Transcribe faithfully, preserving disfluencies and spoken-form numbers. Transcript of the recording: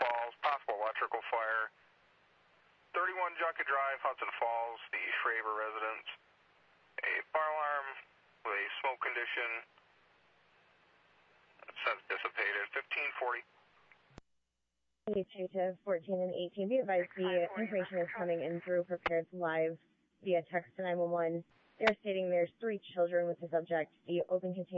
Falls, possible electrical fire. thirty-one Junket Drive, Hudson Falls, the Schraber residence. A fire alarm with a smoke condition. It says dissipated. fifteen forty. Detective fourteen and eighteen, be advised the information is coming in through Prepared Live via text to nine one one. They're stating there's three children with the subject. The open container